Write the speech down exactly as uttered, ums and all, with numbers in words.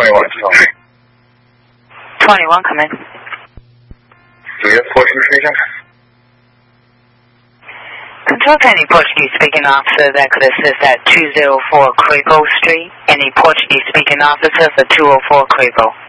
twenty-one, twenty-one, come in. Do you have Portuguese speaking? Control to any Portuguese speaking officer that could assist at two oh four Crego Street. Any Portuguese speaking officer for two oh four Crego.